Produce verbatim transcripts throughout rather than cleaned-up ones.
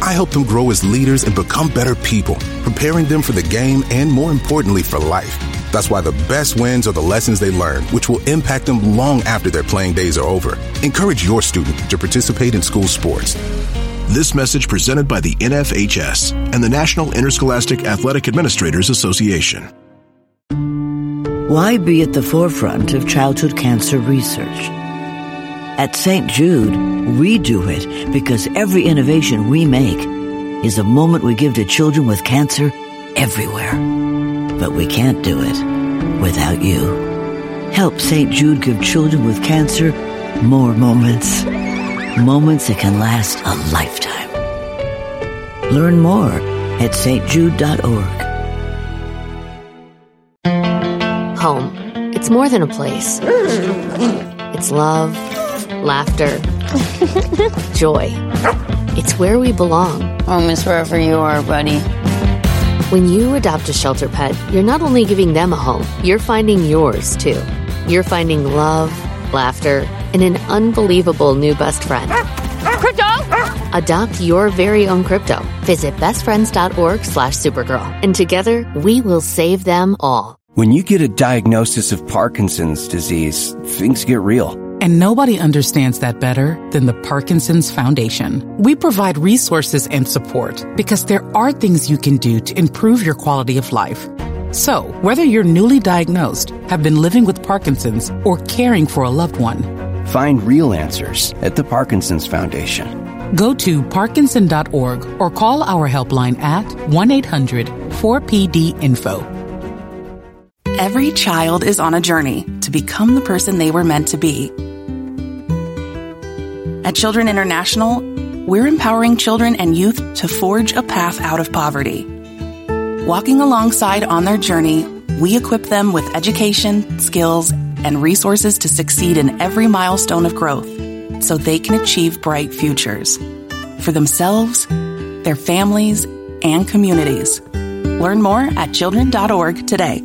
I help them grow as leaders and become better people, preparing them for the game and, more importantly, for life. That's why the best wins are the lessons they learn, which will impact them long after their playing days are over. Encourage your student to participate in school sports. This message presented by the N F H S and the National Interscholastic Athletic Administrators Association. Why be at the forefront of childhood cancer research? At Saint Jude, we do it because every innovation we make is a moment we give to children with cancer everywhere. But we can't do it without you. Help Saint Jude give children with cancer more moments. Moments that can last a lifetime. Learn more at s t jude dot org. Home. It's more than a place. It's love, laughter, joy. It's where we belong. Home is wherever you are, buddy. When you adopt a shelter pet, you're not only giving them a home, you're finding yours, too. You're finding love, laughter, and an unbelievable new best friend. Crypto! Adopt your very own crypto. Visit bestfriends.org slash Supergirl. And together, we will save them all. When you get a diagnosis of Parkinson's disease, things get real. And nobody understands that better than the Parkinson's Foundation. We provide resources and support because there are things you can do to improve your quality of life. So, whether you're newly diagnosed, have been living with Parkinson's, or caring for a loved one, find real answers at the Parkinson's Foundation. Go to parkinson dot org or call our helpline at one eight hundred four P D info. Every child is on a journey to become the person they were meant to be. At Children International, we're empowering children and youth to forge a path out of poverty. Walking alongside on their journey, we equip them with education, skills, and resources to succeed in every milestone of growth so they can achieve bright futures for themselves, their families, and communities. Learn more at children dot org today.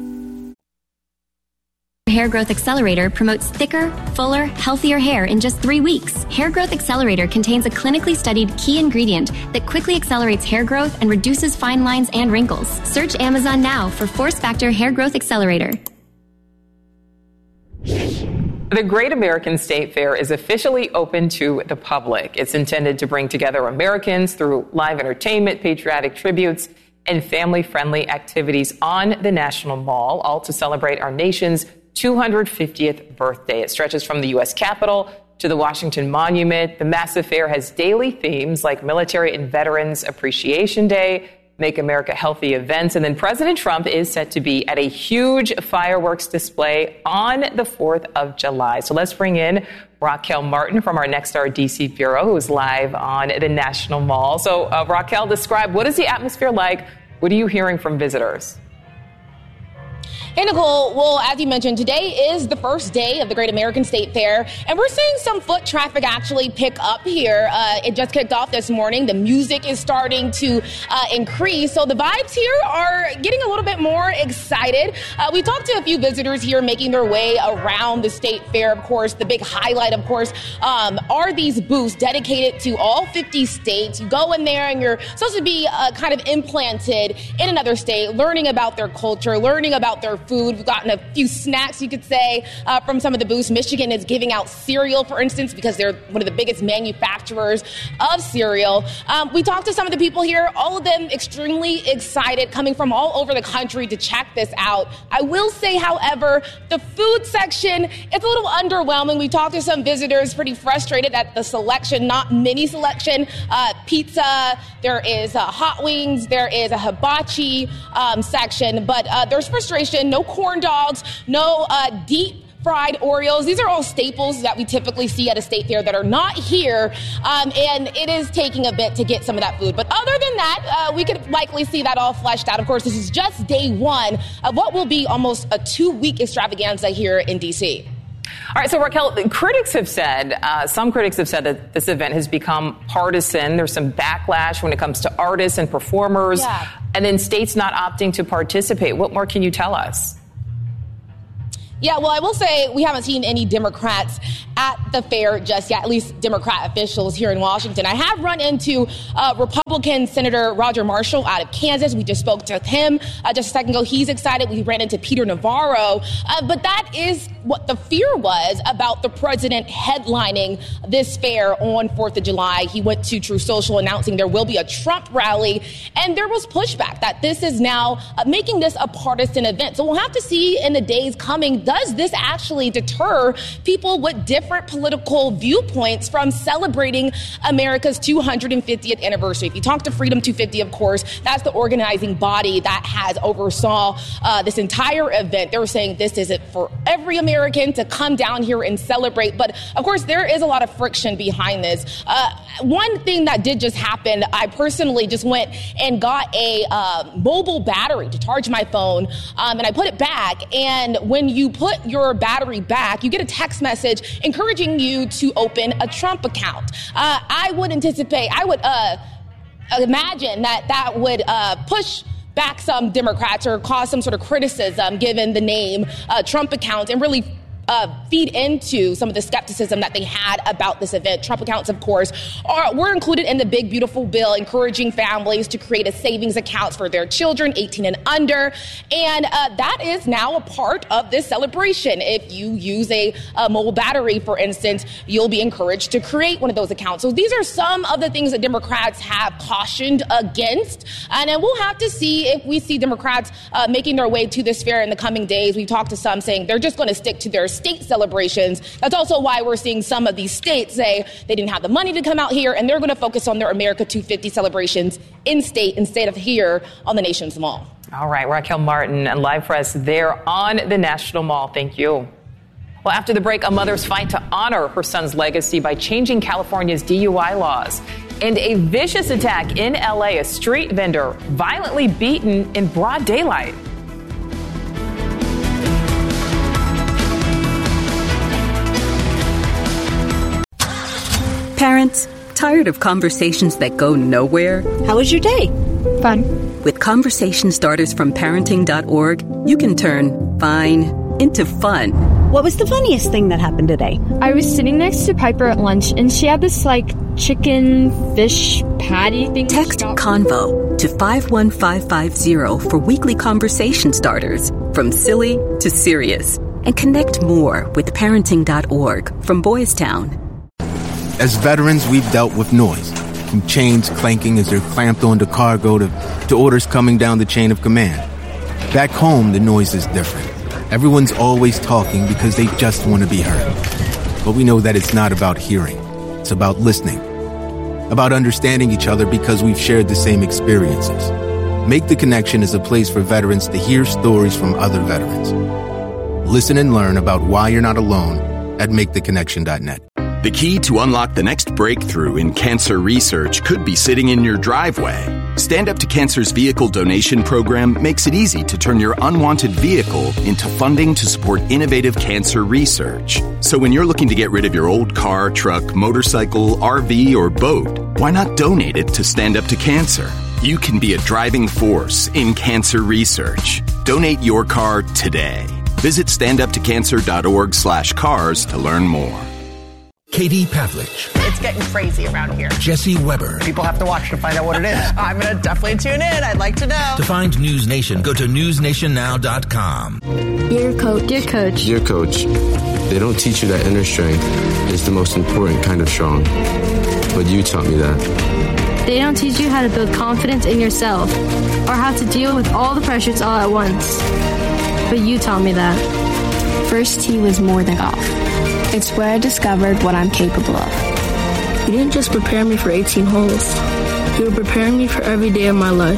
Hair Growth Accelerator promotes thicker, fuller, healthier hair in just three weeks. Hair Growth Accelerator contains a clinically studied key ingredient that quickly accelerates hair growth and reduces fine lines and wrinkles. Search Amazon now for Force Factor Hair Growth Accelerator. The Great American State Fair is officially open to the public. It's intended to bring together Americans through live entertainment, patriotic tributes, and family-friendly activities on the National Mall, all to celebrate our nation's two hundred fiftieth birthday. It stretches from the U S Capitol to the Washington Monument. The massive fair has daily themes like Military and Veterans Appreciation Day, Make America Healthy events, and then President Trump is set to be at a huge fireworks display on the fourth of July. So let's bring in Raquel Martin from our Nexstar D C bureau, who is live on the National Mall. So uh, Raquel, describe, what is the atmosphere like? What are you hearing from visitors? Hey, Nicole. Well, as you mentioned, today is the first day of the Great American State Fair, and we're seeing some foot traffic actually pick up here. Uh, it just kicked off this morning. The music is starting to uh, increase, so the vibes here are getting a little bit more excited. Uh, we talked to a few visitors here making their way around the State Fair. Of course, the big highlight, of course, um, are these booths dedicated to all fifty states. You go in there and you're supposed to be uh, kind of implanted in another state, learning about their culture, learning about their food. We've gotten a few snacks, you could say, uh, from some of the booths. Michigan is giving out cereal, for instance, because they're one of the biggest manufacturers of cereal. Um, we talked to some of the people here, all of them extremely excited, coming from all over the country to check this out. I will say, however, the food section, it's a little underwhelming. We talked to some visitors pretty frustrated at the selection, not many selection. Uh, pizza, there is uh, hot wings, there is a hibachi um, section, but uh, there's frustration. No corn dogs, no uh, deep fried Oreos. These are all staples that we typically see at a state fair that are not here, um, and it is taking a bit to get some of that food. But other than that, uh, we could likely see that all fleshed out. Of course, this is just day one of what will be almost a two-week extravaganza here in D C. All right, so Raquel, critics have said, uh, some critics have said that this event has become partisan. There's some backlash when it comes to artists and performers, yeah. and then states not opting to participate. What more can you tell us? Yeah, well, I will say we haven't seen any Democrats at the fair just yet, at least Democrat officials here in Washington. I have run into uh, Republican Senator Roger Marshall out of Kansas. We just spoke to him uh, just a second ago. He's excited. We ran into Peter Navarro. Uh, but that is what the fear was about the president headlining this fair on fourth of July. He went to True Social announcing there will be a Trump rally. And there was pushback that this is now uh, making this a partisan event. So we'll have to see in the days coming, does this actually deter people with different political viewpoints from celebrating America's two hundred fiftieth anniversary? If you talk to Freedom two fifty, of course, that's the organizing body that has oversaw uh, this entire event. They were saying this isn't for every American to come down here and celebrate. But of course, there is a lot of friction behind this. Uh, one thing that did just happen, I personally just went and got a uh, mobile battery to charge my phone, um, and I put it back. And when you put your battery back, you get a text message encouraging you to open a Trump account. Uh, I would anticipate, I would uh, imagine that that would uh, push back some Democrats or cause some sort of criticism given the name uh, Trump account, and really Uh, feed into some of the skepticism that they had about this event. Trump accounts, of course, are were included in the big, beautiful bill encouraging families to create a savings account for their children, eighteen and under. And uh, that is now a part of this celebration. If you use a, a mobile battery, for instance, you'll be encouraged to create one of those accounts. So these are some of the things that Democrats have cautioned against. And then we'll have to see if we see Democrats uh, making their way to this fair in the coming days. We talked to some saying they're just going to stick to their state celebrations. That's also why we're seeing some of these states say they didn't have the money to come out here, and they're going to focus on their America two fifty celebrations in state instead of here on the nation's mall. All right, Raquel Martin, and live for us there on the National Mall. Thank you. Well, after the break, a mother's fight to honor her son's legacy by changing California's D U I laws. And a vicious attack in L A, a street vendor violently beaten in broad daylight. Parents, tired of conversations that go nowhere? How was your day? Fun. With conversation starters from parenting dot org, you can turn fine into fun. What was the funniest thing that happened today? I was sitting next to Piper at lunch, and she had this, like, chicken fish patty thing. Text CONVO to five one five five zero for weekly conversation starters, from silly to serious. And connect more with parenting dot org from Boys Town. As veterans, we've dealt with noise, from chains clanking as they're clamped onto cargo to, to orders coming down the chain of command. Back home, the noise is different. Everyone's always talking because they just want to be heard. But we know that it's not about hearing. It's about listening. About understanding each other because we've shared the same experiences. Make the Connection is a place for veterans to hear stories from other veterans. Listen and learn about why you're not alone at make the connection dot net. The key to unlock the next breakthrough in cancer research could be sitting in your driveway. Stand Up to Cancer's vehicle donation program makes it easy to turn your unwanted vehicle into funding to support innovative cancer research. So when you're looking to get rid of your old car, truck, motorcycle, R V, or boat, why not donate it to Stand Up to Cancer? You can be a driving force in cancer research. Donate your car today. Visit stand up to cancer dot org slash cars to learn more. Katie Pavlich. It's getting crazy around here. Jesse Weber. People have to watch to find out what it is. I'm going to definitely tune in. I'd like to know. To find News Nation, go to news nation now dot com. Dear coach. Dear coach. Dear coach, they don't teach you that inner strength is the most important kind of strong. But you taught me that. They don't teach you how to build confidence in yourself or how to deal with all the pressures all at once. But you taught me that. First tee was more than golf. It's where I discovered what I'm capable of. You didn't just prepare me for eighteen holes. You were preparing me for every day of my life.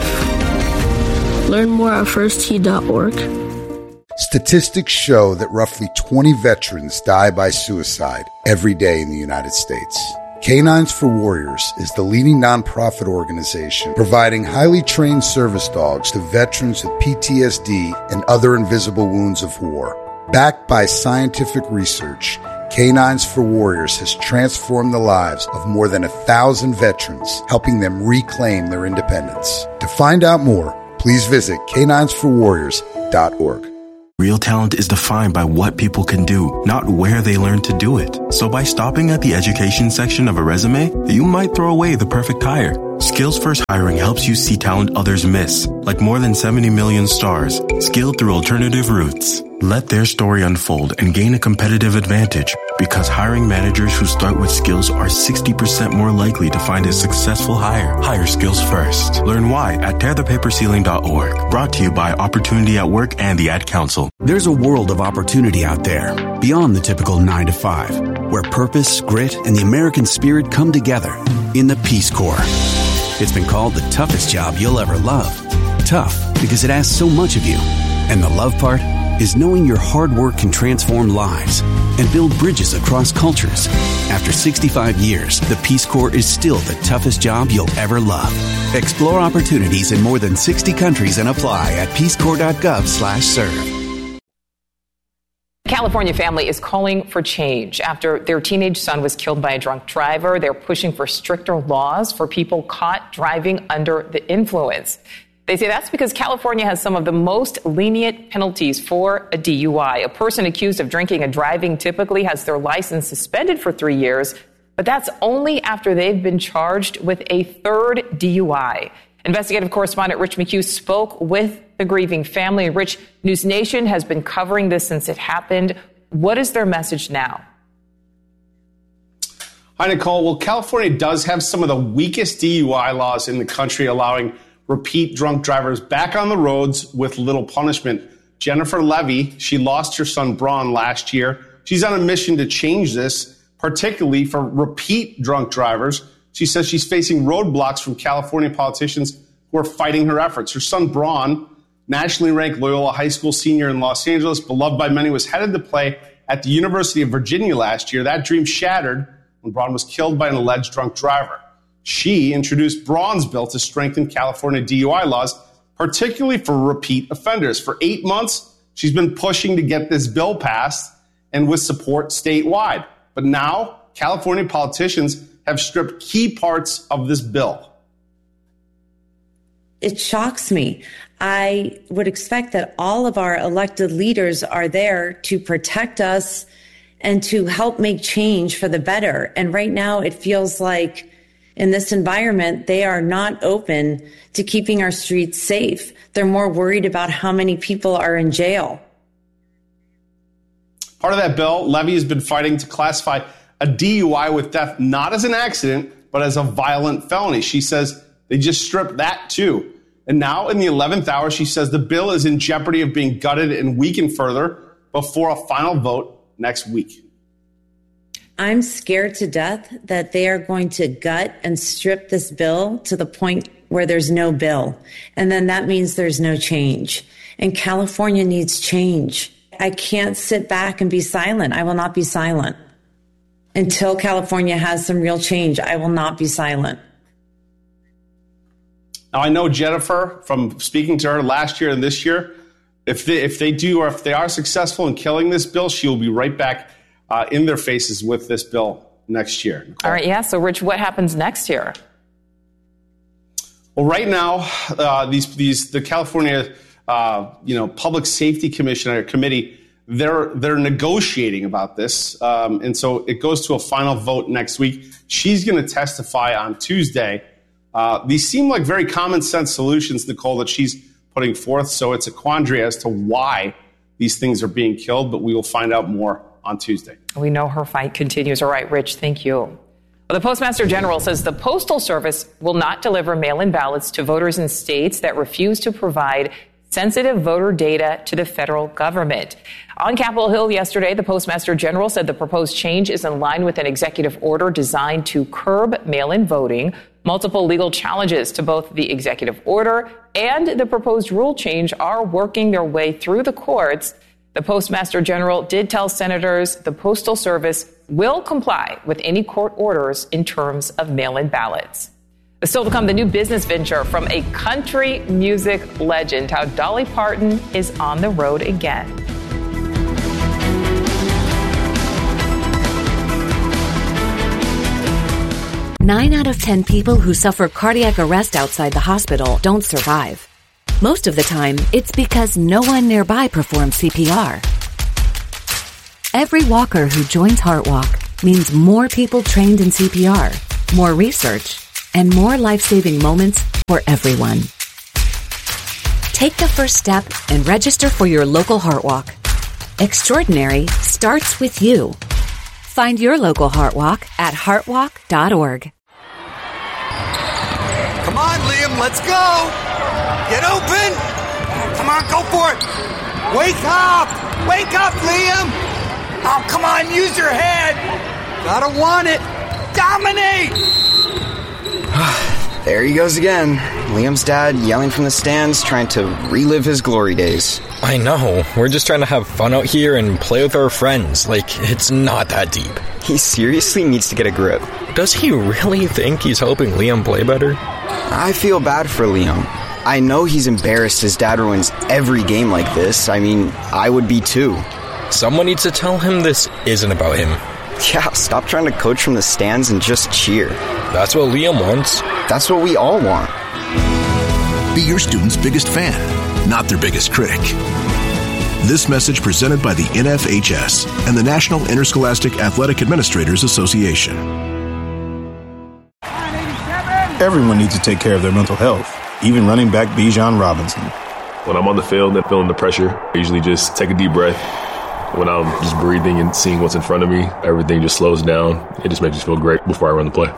Learn more at first tee dot org. Statistics show that roughly twenty veterans die by suicide every day in the United States. Canines for Warriors is the leading nonprofit organization providing highly trained service dogs to veterans with P T S D and other invisible wounds of war. Backed by scientific research, Canines for Warriors has transformed the lives of more than a thousand veterans, helping them reclaim their independence. To find out more, please visit canines for warriors dot org. Real talent is defined by what people can do, not where they learn to do it. So by stopping at the education section of a resume, you might throw away the perfect hire. Skills First Hiring helps you see talent others miss, like more than seventy million stars, skilled through alternative routes. Let their story unfold and gain a competitive advantage, because hiring managers who start with skills are sixty percent more likely to find a successful hire. Hire skills first. Learn why at tear the paper ceiling dot org. Brought to you by Opportunity at Work and the Ad Council. There's a world of opportunity out there, beyond the typical nine to five, where purpose, grit, and the American spirit come together in the Peace Corps. It's been called the toughest job you'll ever love. Tough because it asks so much of you. And the love part is knowing your hard work can transform lives and build bridges across cultures. After sixty-five years, the Peace Corps is still the toughest job you'll ever love. Explore opportunities in more than sixty countries and apply at peacecorps.gov slash serve. A California family is calling for change after their teenage son was killed by a drunk driver. They're pushing for stricter laws for people caught driving under the influence. They say that's because California has some of the most lenient penalties for a D U I. A person accused of drinking and driving typically has their license suspended for three years, but that's only after they've been charged with a third D U I. Investigative correspondent Rich McHugh spoke with the grieving family. Rich, News Nation has been covering this since it happened. What is their message now? Hi, Nicole. Well, California does have some of the weakest D U I laws in the country, allowing repeat drunk drivers back on the roads with little punishment. Jennifer Levy, she lost her son Braun last year. She's on a mission to change this, particularly for repeat drunk drivers. She says she's facing roadblocks from California politicians who are fighting her efforts. Her son Braun, nationally ranked Loyola High School senior in Los Angeles, beloved by many, was headed to play at the University of Virginia last year. That dream shattered when Braun was killed by an alleged drunk driver. She introduced Braun's bill to strengthen California D U I laws, particularly for repeat offenders. For eight months, she's been pushing to get this bill passed and with support statewide. But now, California politicians have stripped key parts of this bill. It shocks me. I would expect that all of our elected leaders are there to protect us and to help make change for the better. And right now, it feels like in this environment, they are not open to keeping our streets safe. They're more worried about how many people are in jail. Part of that bill, Levy has been fighting to classify a D U I with death not as an accident, but as a violent felony. She says they just stripped that too. And now in the eleventh hour, she says the bill is in jeopardy of being gutted and weakened further before a final vote next week. I'm scared to death that they are going to gut and strip this bill to the point where there's no bill. And then that means there's no change. And California needs change. I can't sit back and be silent. I will not be silent. Until California has some real change, I will not be silent. Now, I know Jennifer, from speaking to her last year and this year, if they, if they do or if they are successful in killing this bill, she will be right back uh, in their faces with this bill next year. Nicole. All right, yeah. So, Rich, what happens next year? Well, right now, uh, these these the California uh, you know Public Safety Commission or committee, they're they're negotiating about this, um, and so it goes to a final vote next week. She's going to testify on Tuesday. Uh, these seem like very common sense solutions, Nicole, that she's putting forth. So it's a quandary as to why these things are being killed, but we will find out more on Tuesday. We know her fight continues. All right, Rich, thank you. Well, the Postmaster General says the Postal Service will not deliver mail-in ballots to voters in states that refuse to provide sensitive voter data to the federal government. On Capitol Hill yesterday, the Postmaster General said the proposed change is in line with an executive order designed to curb mail-in voting. Multiple legal challenges to both the executive order and the proposed rule change are working their way through the courts. The Postmaster General did tell senators the Postal Service will comply with any court orders in terms of mail-in ballots. Still to come, the new business venture from a country music legend, how Dolly Parton is on the road again. Nine out of ten people who suffer cardiac arrest outside the hospital don't survive. Most of the time, it's because no one nearby performs C P R. Every walker who joins HeartWalk means more people trained in C P R, more research, and more life-saving moments for everyone. Take the first step and register for your local HeartWalk. Extraordinary starts with you. Find your local HeartWalk at heartwalk dot org. Come on, Liam, let's go! Get open! Come on, go for it! Wake up! Wake up, Liam! Oh, come on, use your head! Gotta want it! Dominate! There he goes again. Liam's dad yelling from the stands, trying to relive his glory days. I know. We're just trying to have fun out here and play with our friends. Like, it's not that deep. He seriously needs to get a grip. Does he really think he's helping Liam play better? I feel bad for Liam. I know he's embarrassed his dad ruins every game like this. I mean, I would be too. Someone needs to tell him this isn't about him. Yeah, stop trying to coach from the stands and just cheer. That's what Liam wants. That's what we all want. Be your student's biggest fan, not their biggest critic. This message presented by the N F H S and the National Interscholastic Athletic Administrators Association. Everyone needs to take care of their mental health, even running back Bijan Robinson. When I'm on the field and feeling the pressure, I usually just take a deep breath. When I'm just breathing and seeing what's in front of me, everything just slows down. It just makes me feel great before I run the play.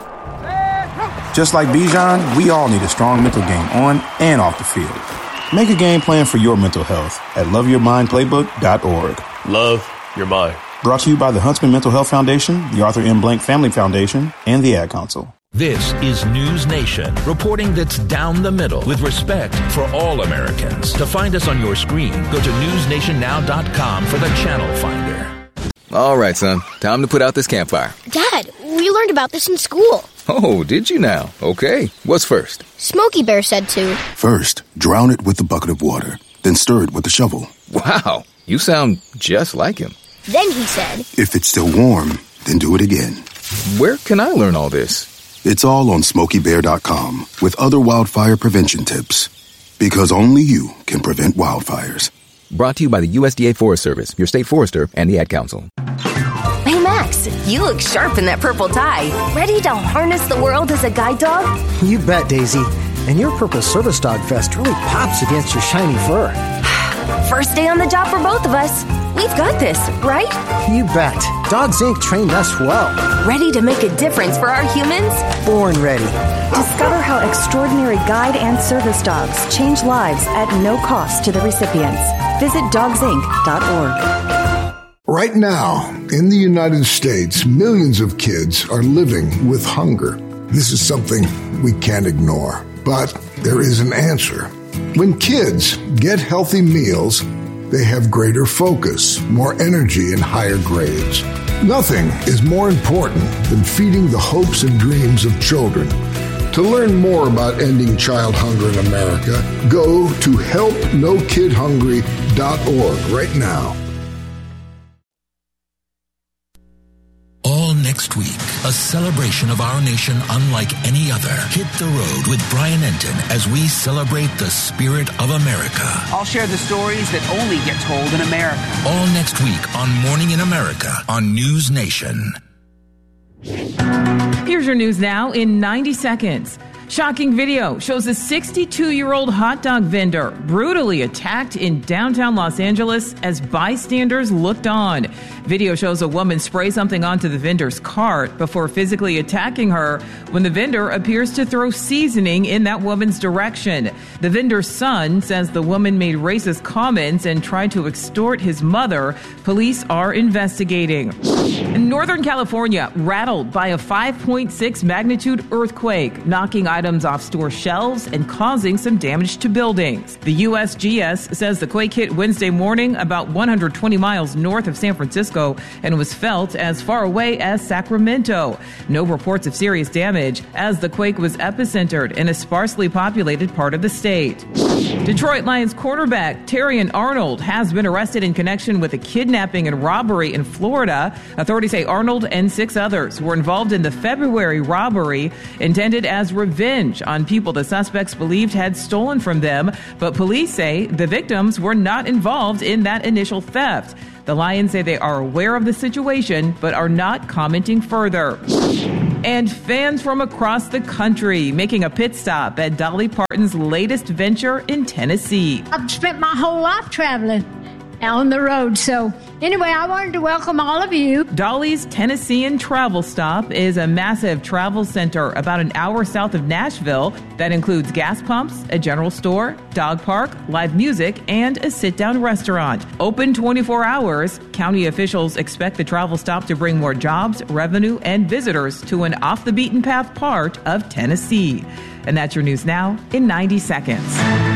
Just like Bijan, we all need a strong mental game on and off the field. Make a game plan for your mental health at love your mind playbook dot org. Love your mind. Brought to you by the Huntsman Mental Health Foundation, the Arthur M. Blank Family Foundation, and the Ad Council. This is News Nation, reporting that's down the middle with respect for all Americans. To find us on your screen, go to news nation now dot com for the channel finder. All right, son. Time to put out this campfire. Dad, we learned about this in school. Oh, did you now? Okay. What's first? Smokey Bear said to. First, drown it with a bucket of water, then stir it with a shovel. Wow, you sound just like him. Then he said. If it's still warm, then do it again. Where can I learn all this? It's all on smokey bear dot com with other wildfire prevention tips. Because only you can prevent wildfires. Brought to you by the U S D A Forest Service, your state forester, and the Ad Council. Hey, Max, you look sharp in that purple tie. Ready to harness the world as a guide dog? You bet, Daisy. And your purple service dog vest really pops against your shiny fur. First day on the job for both of us. We've got this, right? You bet. Dogs Incorporated trained us well. Ready to make a difference for our humans? Born ready. Discover how extraordinary guide and service dogs change lives at no cost to the recipients. Visit dogs inc dot org. Right now, in the United States, millions of kids are living with hunger. This is something we can't ignore, but there is an answer. When kids get healthy meals, they have greater focus, more energy, and higher grades. Nothing is more important than feeding the hopes and dreams of children. To learn more about ending child hunger in America, go to help no kid hungry dot org right now. All next week, a celebration of our nation unlike any other. Hit the road with Brian Enton as we celebrate the spirit of America. I'll share the stories that only get told in America. All next week on Morning in America on News Nation. Here's your news now in ninety seconds. Shocking video shows a sixty-two-year-old hot dog vendor brutally attacked in downtown Los Angeles as bystanders looked on. Video shows a woman spray something onto the vendor's cart before physically attacking her when the vendor appears to throw seasoning in that woman's direction. The vendor's son says the woman made racist comments and tried to extort his mother. Police are investigating. In Northern California, rattled by a five point six magnitude earthquake, knocking items off store shelves and causing some damage to buildings. The U S G S says the quake hit Wednesday morning about one hundred twenty miles north of San Francisco and was felt as far away as Sacramento. No reports of serious damage as the quake was epicentered in a sparsely populated part of the state. Detroit Lions quarterback Terrion Arnold has been arrested in connection with a kidnapping and robbery in Florida. Authorities say Arnold and six others were involved in the February robbery intended as revenge on people the suspects believed had stolen from them. But police say the victims were not involved in that initial theft. The Lions say they are aware of the situation, but are not commenting further. And fans from across the country making a pit stop at Dolly Parton's latest venture in Tennessee. I've spent my whole life traveling on the road. So anyway, I wanted to welcome all of you. Dolly's Tennessean Travel Stop is a massive travel center about an hour south of Nashville that includes gas pumps, a general store, dog park, live music, and a sit-down restaurant. Open twenty-four hours, county officials expect the travel stop to bring more jobs, revenue, and visitors to an off-the-beaten-path part of Tennessee. And that's your news now in ninety seconds.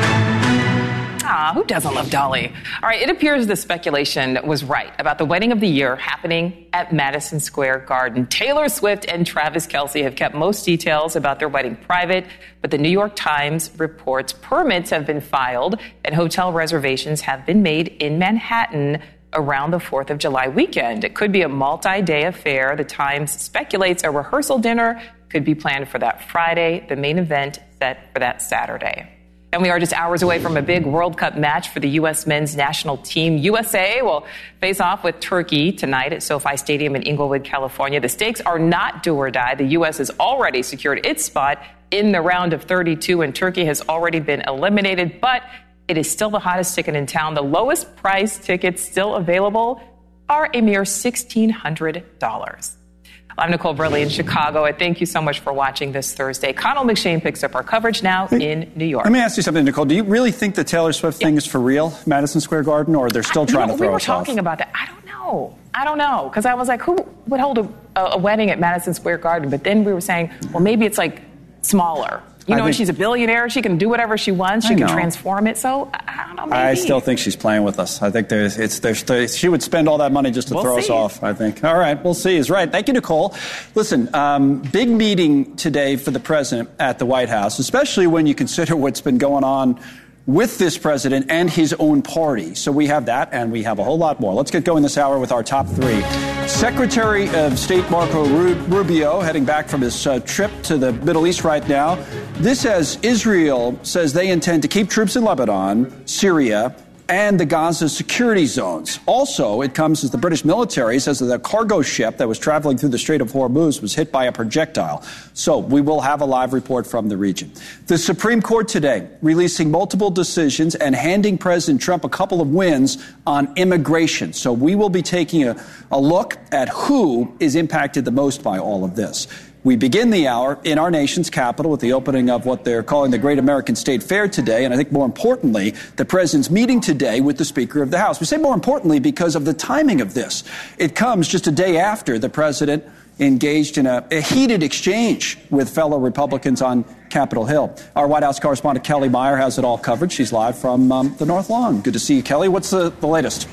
Ah, who doesn't love Dolly? All right, it appears the speculation was right about the wedding of the year happening at Madison Square Garden. Taylor Swift and Travis Kelce have kept most details about their wedding private, but the New York Times reports permits have been filed and hotel reservations have been made in Manhattan around the fourth of July weekend. It could be a multi-day affair. The Times speculates a rehearsal dinner could be planned for that Friday, the main event set for that Saturday. And we are just hours away from a big World Cup match for the U S men's national team. U S A will face off with Turkey tonight at SoFi Stadium in Inglewood, California. The stakes are not do or die. The U S has already secured its spot in the round of thirty-two, and Turkey has already been eliminated. But it is still the hottest ticket in town. The lowest price tickets still available are a mere sixteen hundred dollars. I'm Nicole Burley in Chicago. And thank you so much for watching this Thursday. Connell McShane picks up our coverage now hey, in New York. Let me ask you something, Nicole. Do you really think the Taylor Swift yeah. thing is for real, Madison Square Garden, or they're still I, trying you know, to throw us off? We were talking about that. I don't know. I don't know. Because I was like, who would hold a, a wedding at Madison Square Garden? But then we were saying, well, maybe it's like smaller. You know, think, she's a billionaire. She can do whatever she wants. She can transform it. So, I don't know, maybe. I still think she's playing with us. I think there's, it's, there's, she would spend all that money just to we'll throw see. us off, I think. All right, we'll see. Is right. Thank you, Nicole. Listen, um, big meeting today for the president at the White House, especially when you consider what's been going on with this president and his own party. So we have that, and we have a whole lot more. Let's get going this hour with our top three. Secretary of State Marco Rubio heading back from his uh, trip to the Middle East right now. This as Israel says they intend to keep troops in Lebanon, Syria, and the Gaza security zones. Also, it comes as the British military says that a cargo ship that was traveling through the Strait of Hormuz was hit by a projectile. So we will have a live report from the region. The Supreme Court today releasing multiple decisions and handing President Trump a couple of wins on immigration. So we will be taking a, a look at who is impacted the most by all of this. We begin the hour in our nation's capital with the opening of what they're calling the Great American State Fair today. And I think more importantly, the president's meeting today with the Speaker of the House. We say more importantly because of the timing of this. It comes just a day after the president engaged in a, a heated exchange with fellow Republicans on Capitol Hill. Our White House correspondent Kelly Meyer has it all covered. She's live from um, the North Lawn. Good to see you, Kelly. What's the, the latest?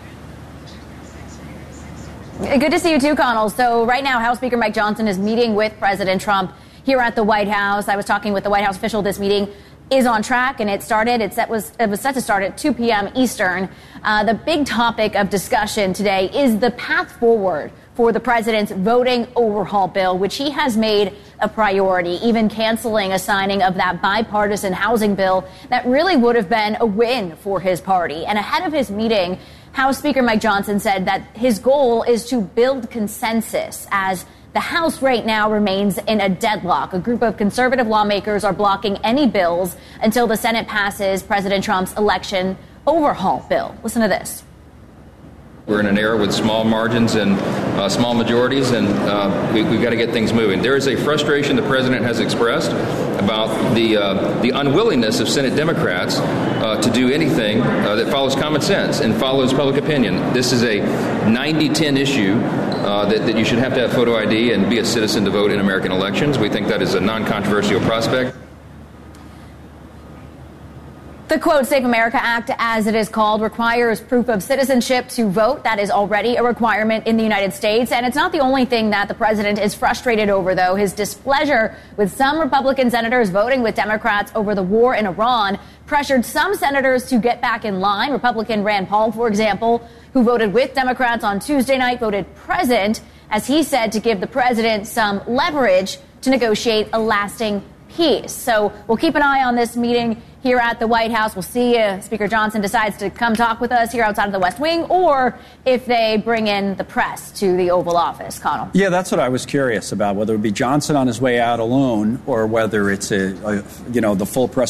Good to see you too, Connell. So right now, House Speaker Mike Johnson is meeting with President Trump here at the White House. I was talking with the White House official. This meeting is on track, and it started. It, set, was, it was set to start at two p.m. Eastern. Uh, the big topic of discussion today is the path forward for the president's voting overhaul bill, which he has made a priority, even canceling a signing of that bipartisan housing bill that really would have been a win for his party. And ahead of his meeting, House Speaker Mike Johnson said that his goal is to build consensus as the House right now remains in a deadlock. A group of conservative lawmakers are blocking any bills until the Senate passes President Trump's election overhaul bill. Listen to this. We're in an era with small margins and uh, small majorities, and uh, we, we've got to get things moving. There is a frustration the president has expressed about the uh, the unwillingness of Senate Democrats uh, to do anything uh, that follows common sense and follows public opinion. This is a ninety ten issue uh, that, that you should have to have photo I D and be a citizen to vote in American elections. We think that is a non-controversial prospect. The, quote, Safe America Act, as it is called, requires proof of citizenship to vote. That is already a requirement in the United States. And it's not the only thing that the president is frustrated over, though. His displeasure with some Republican senators voting with Democrats over the war in Iran pressured some senators to get back in line. Republican Rand Paul, for example, who voted with Democrats on Tuesday night, voted present, as he said, to give the president some leverage to negotiate a lasting peace. So we'll keep an eye on this meeting here at the White House. We'll see if Speaker Johnson decides to come talk with us here outside of the West Wing, or if they bring in the press to the Oval Office. Connell. Yeah, that's what I was curious about, whether it would be Johnson on his way out alone or whether it's a, a you know, the full press